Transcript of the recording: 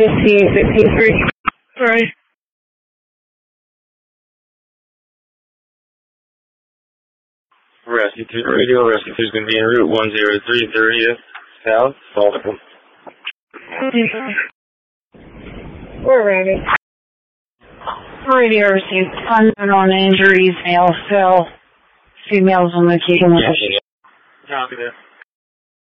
5863. Sorry. Rescue 3 radio, Rescue 3 is going to be en route 103 30th South, Baltimore. We're ready. Radio received unknown injuries, male fell, females on location with Copy that.